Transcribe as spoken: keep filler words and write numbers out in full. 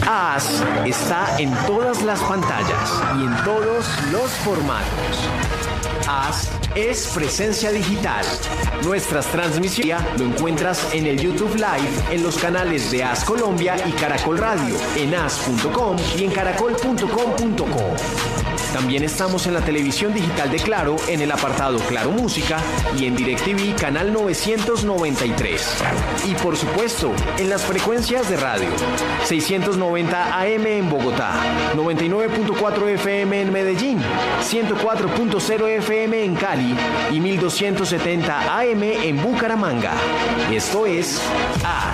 As está en todas las pantallas y en todos los formatos. As es presencia digital. Nuestras transmisiones lo encuentras en el YouTube Live, en los canales de As Colombia y Caracol Radio, en as punto com y en caracol punto com punto co. También estamos en la televisión digital de Claro, en el apartado Claro Música y en DirecTV canal novecientos noventa y tres. Y por supuesto, en las frecuencias de radio, seiscientos noventa A M en Bogotá, noventa y nueve punto cuatro F M en Medellín, ciento cuatro punto cero F M en Cali y mil doscientos setenta A M en Bucaramanga. Esto es As.